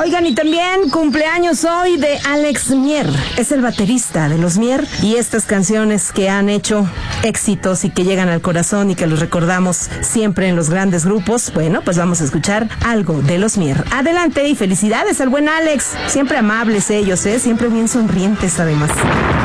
Oigan, y también cumpleaños hoy de Alex Mier. Es el baterista de los Mier, y estas canciones que han hecho éxitos y que llegan al corazón y que los recordamos siempre en los grandes grupos. Bueno, pues vamos a escuchar algo de los Mier. Adelante y felicidades al buen Alex. Siempre amables ellos, siempre bien sonrientes además.